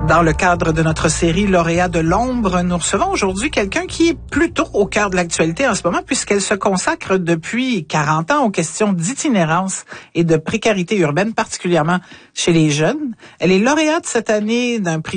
Dans le cadre de notre série Lauréat de l'ombre, nous recevons aujourd'hui quelqu'un qui est plutôt au cœur de l'actualité en ce moment puisqu'elle se consacre depuis 40 ans aux questions d'itinérance et de précarité urbaine, particulièrement chez les jeunes. Elle est lauréate cette année d'un prix